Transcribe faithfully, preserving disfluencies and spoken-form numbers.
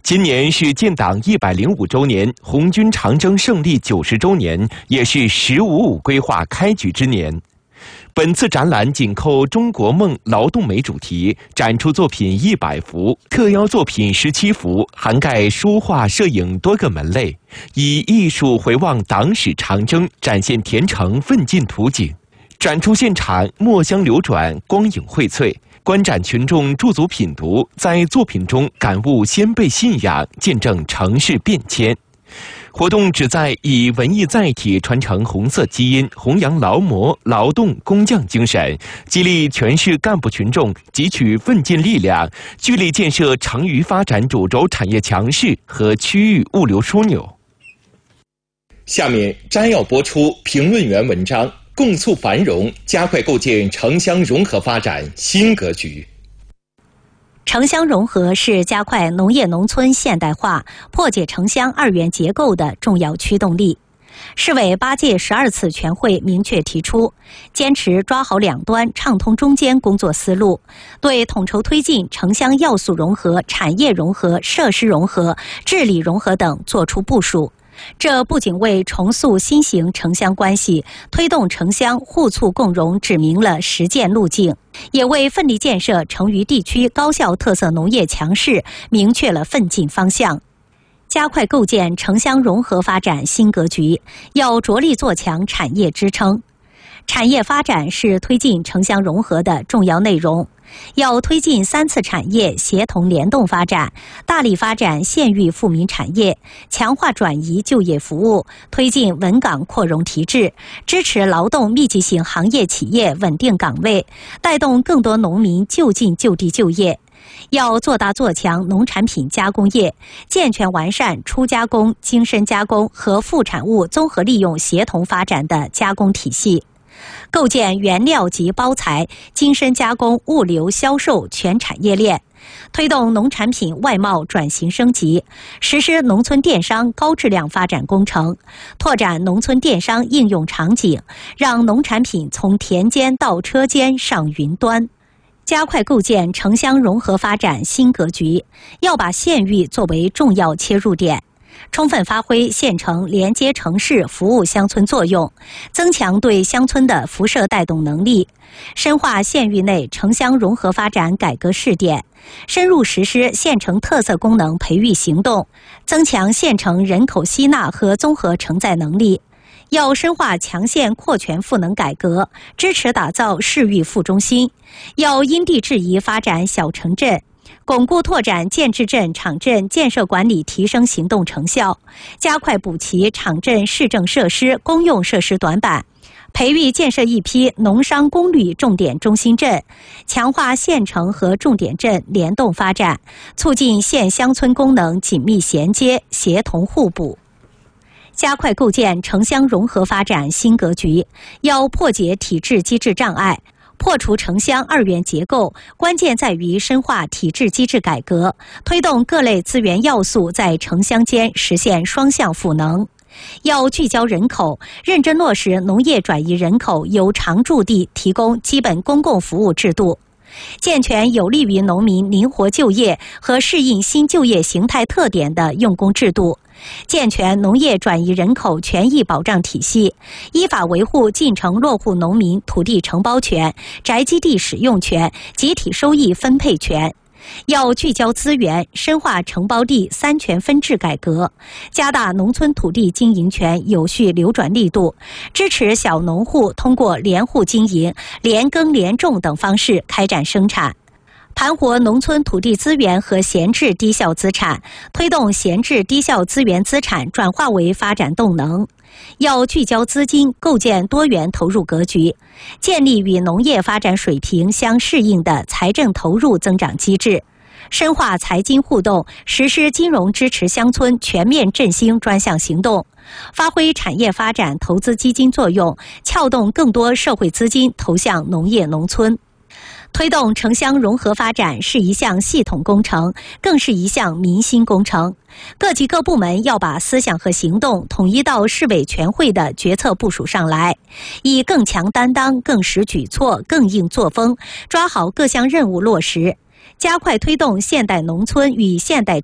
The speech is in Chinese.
今年是建党一百零五周年，红军长征胜利九十周年，也是“十五五”规划开局之年。本次展览紧扣中国梦劳动美主题，展出作品一百幅，特邀作品十七幅，涵盖书画、摄影多个门类，以艺术回望党史长征，展现田城奋进图景。展出现场墨香流转，光影荟萃。观展群众驻足品读，在作品中感悟先辈信仰，见证城市变迁。活动旨在以文艺载体传承红色基因，弘扬劳模、劳动、工匠精神，激励全市干部群众汲取奋进力量，聚力建设成渝发展主轴产业强势和区域物流枢纽。下面摘要播出评论员文章：共促繁荣，加快构建城乡融合发展新格局。 城乡融合是加快农业农村现代化、破解城乡二元结构的重要驱动力。市委八届十二次全会明确提出，坚持抓好两端、畅通中间工作思路，对统筹推进城乡要素融合、产业融合、设施融合、治理融合等作出部署。这不仅为重塑新型城乡关系、推动城乡互促共荣指明了实践路径，也为奋力建设成渝地区高效特色农业强势明确了奋进方向。加快构建城乡融合发展新格局，要着力做强产业支撑。产业发展是推进城乡融合的重要内容，要推进三次产业协同联动发展，大力发展县域富民产业，强化转移就业服务，推进稳岗扩容提质，支持劳动密集型行业企业稳定岗位，带动更多农民就近就地就业。要做大做强农产品加工业，健全完善初加工、精深加工和副产物综合利用协同发展的加工体系。构建原料及包材、精深加工、物流、销售全产业链，推动农产品外贸转型升级，实施农村电商高质量发展工程，拓展农村电商应用场景，让农产品从田间到车间上云端。加快构建城乡融合发展新格局，要把县域作为重要切入点，充分发挥县城连接城市、服务乡村作用，增强对乡村的辐射带动能力，深化县域内城乡融合发展改革试点，深入实施县城特色功能培育行动，增强县城人口吸纳和综合承载能力。要深化强县扩权赋能改革，支持打造市域副中心，要因地制宜发展小城镇，巩固拓展建制镇、场镇建设管理提升行动成效，加快补齐场镇市政设施、公用设施短板，培育建设一批农商工旅重点中心镇，强化县城和重点镇联动发展，促进县乡村功能紧密衔接、协同互补。加快构建城乡融合发展新格局，要破解体制机制障碍，破除城乡二元结构，关键在于深化体制机制改革，推动各类资源要素在城乡间实现双向赋能。要聚焦人口，认真落实农业转移人口由常住地提供基本公共服务制度，健全有利于农民灵活就业和适应新就业形态特点的用工制度，健全农业转移人口权益保障体系，依法维护进城落户农民土地承包权、宅基地使用权、集体收益分配权。要聚焦资源，深化承包地三权分置改革，加大农村土地经营权有序流转力度，支持小农户通过联户经营、联耕联种等方式开展生产，盘活农村土地资源和闲置低效资产，推动闲置低效资源资产转化为发展动能。要聚焦资金，构建多元投入格局，建立与农业发展水平相适应的财政投入增长机制，深化财金互动，实施金融支持乡村全面振兴专项行动，发挥产业发展投资基金作用，撬动更多社会资金投向农业农村。推动城乡融合发展是一项系统工程，更是一项民心工程。各级各部门要把思想和行动统一到市委全会的决策部署上来，以更强担当、更实举措、更硬作风，抓好各项任务落实，加快推动现代农村与现代